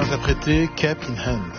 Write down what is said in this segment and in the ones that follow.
interpréter Cap in Hand.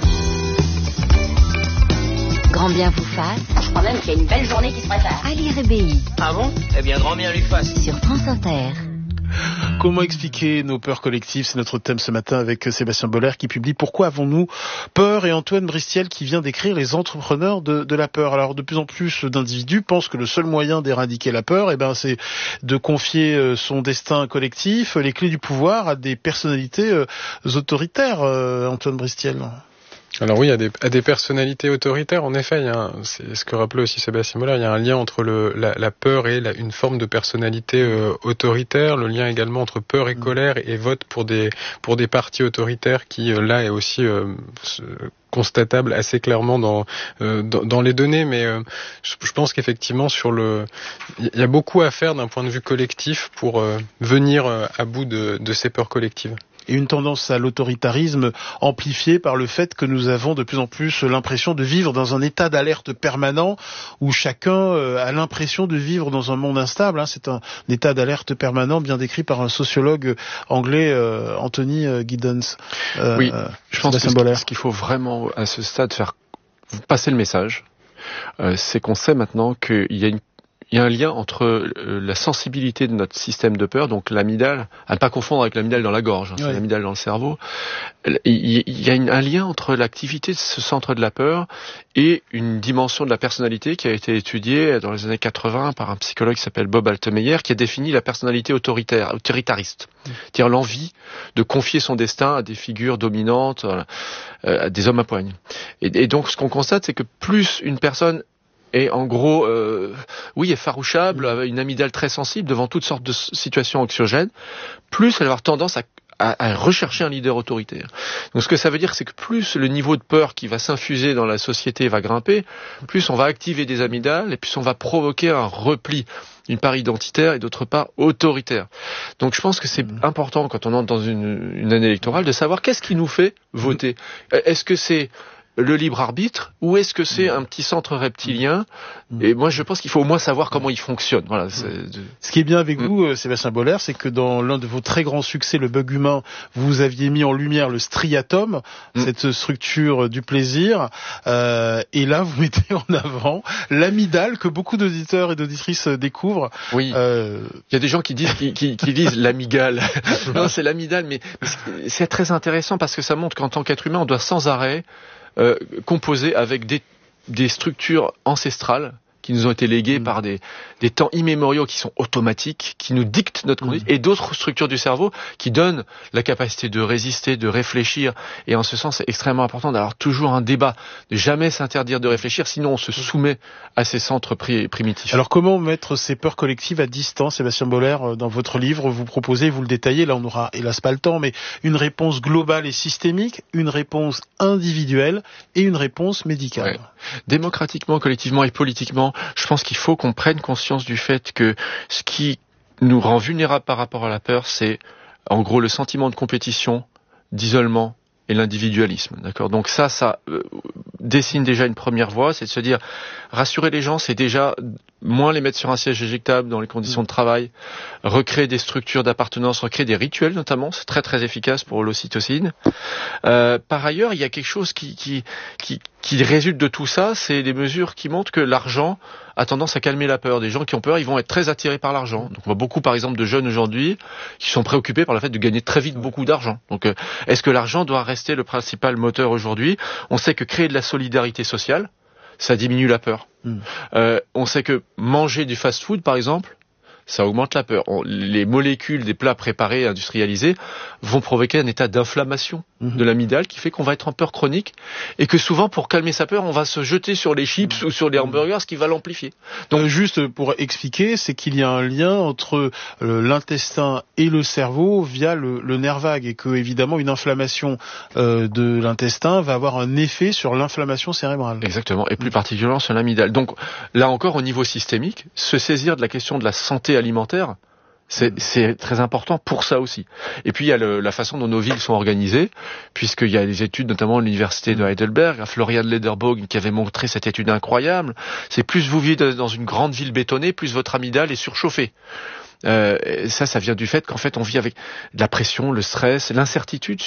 Grand bien vous fasse. Je crois même qu'il y a une belle journée qui se prépare. Ali Rebéi. Ah bon ? Eh bien, grand bien lui fasse. Sur France Inter. Comment expliquer nos peurs collectives ? C'est notre thème ce matin avec Sébastien Boller qui publie Pourquoi avons-nous peur ? Et Antoine Bristiel qui vient d'écrire Les entrepreneurs de la peur. Alors de plus en plus d'individus pensent que le seul moyen d'éradiquer la peur, c'est de confier son destin collectif, les clés du pouvoir à des personnalités autoritaires. Antoine Bristiel. Alors oui, à des personnalités autoritaires, en effet, c'est ce que rappelait aussi Sébastien Boller, il y a un lien entre la peur et une forme de personnalité autoritaire, le lien également entre peur et colère et vote pour des partis autoritaires qui, là, est aussi constatable assez clairement dans les données, mais je pense qu'effectivement il y a beaucoup à faire d'un point de vue collectif pour venir à bout de ces peurs collectives. Et une tendance à l'autoritarisme amplifiée par le fait que nous avons de plus en plus l'impression de vivre dans un état d'alerte permanent où chacun a l'impression de vivre dans un monde instable. C'est un état d'alerte permanent bien décrit par un sociologue anglais, Anthony Giddens. Oui, je pense que ce qu'il faut vraiment à ce stade faire passer le message, c'est qu'on sait maintenant qu'il y a un lien entre la sensibilité de notre système de peur, donc l'amygdale, à ne pas confondre avec l'amygdale dans la gorge, c'est l'amygdale dans le cerveau. Il y a un lien entre l'activité de ce centre de la peur et une dimension de la personnalité qui a été étudiée dans les années 80 par un psychologue qui s'appelle Bob Altemeyer, qui a défini la personnalité autoritariste, c'est-à-dire l'envie de confier son destin à des figures dominantes, à des hommes à poigne. Et donc ce qu'on constate, c'est que plus une personne et en gros, est farouchable, avec une amygdale très sensible devant toutes sortes de situations anxiogènes, plus elle va avoir tendance à rechercher un leader autoritaire. Donc ce que ça veut dire, c'est que plus le niveau de peur qui va s'infuser dans la société va grimper, plus on va activer des amygdales et plus on va provoquer un repli, d'une part identitaire et d'autre part autoritaire. Donc je pense que c'est important quand on entre dans une année électorale de savoir qu'est-ce qui nous fait voter. Est-ce que c'est le libre arbitre, ou est-ce que c'est un petit centre reptilien ? Et moi, je pense qu'il faut au moins savoir comment il fonctionne. Voilà. Ce qui est bien avec vous, Sébastien Boller, c'est que dans l'un de vos très grands succès, Le Bug Humain, vous aviez mis en lumière le striatum, cette structure du plaisir, et là, vous mettez en avant l'amygdale que beaucoup d'auditeurs et d'auditrices découvrent. Oui. Il y a des gens qui disent qui disent l'amygdale. Non, c'est l'amygdale, mais c'est très intéressant parce que ça montre qu'en tant qu'être humain, on doit sans arrêt composés avec des structures ancestrales qui nous ont été léguées par des temps immémoriaux qui sont automatiques, qui nous dictent notre conduite, et d'autres structures du cerveau qui donnent la capacité de résister, de réfléchir. Et en ce sens, c'est extrêmement important d'avoir toujours un débat, de jamais s'interdire de réfléchir, sinon on se soumet à ces centres primitifs. Alors comment mettre ces peurs collectives à distance, Sébastien Boller? Dans votre livre, vous proposez, vous le détaillez, là on n'aura hélas pas le temps, mais une réponse globale et systémique, une réponse individuelle et une réponse médicale. Ouais. Démocratiquement, collectivement et politiquement, je pense qu'il faut qu'on prenne conscience du fait que ce qui nous rend vulnérables par rapport à la peur, c'est en gros le sentiment de compétition, d'isolement et l'individualisme. D'accord ? Donc ça dessine déjà une première voie, c'est de se dire rassurer les gens, c'est déjà moins les mettre sur un siège éjectable dans les conditions de travail, recréer des structures d'appartenance, recréer des rituels notamment, c'est très très efficace pour l'ocytocine. Par ailleurs, il y a quelque chose qui résulte de tout ça, c'est des mesures qui montrent que l'argent a tendance à calmer la peur. Des gens qui ont peur, ils vont être très attirés par l'argent. Donc on voit beaucoup par exemple de jeunes aujourd'hui qui sont préoccupés par le fait de gagner très vite beaucoup d'argent. Donc est-ce que l'argent doit rester le principal moteur aujourd'hui ? On sait que créer de la solidarité sociale, ça diminue la peur. On sait que manger du fast-food, par exemple, ça augmente la peur. Les molécules des plats préparés, industrialisés, vont provoquer un état d'inflammation de l'amygdale qui fait qu'on va être en peur chronique et que souvent, pour calmer sa peur, on va se jeter sur les chips ou sur les hamburgers, ce qui va l'amplifier. Donc juste pour expliquer, c'est qu'il y a un lien entre l'intestin et le cerveau via le nerf vague et que évidemment une inflammation de l'intestin va avoir un effet sur l'inflammation cérébrale. Exactement, et plus particulièrement sur l'amygdale. Donc là encore, au niveau systémique, se saisir de la question de la santé alimentaire, c'est très important pour ça aussi. Et puis il y a la façon dont nos villes sont organisées, puisqu'il y a des études, notamment à l'université de Heidelberg, à Florian Lederbogen, qui avait montré cette étude incroyable. C'est plus vous vivez dans une grande ville bétonnée, plus votre amygdale est surchauffée. Ça vient du fait qu'en fait on vit avec de la pression, le stress, l'incertitude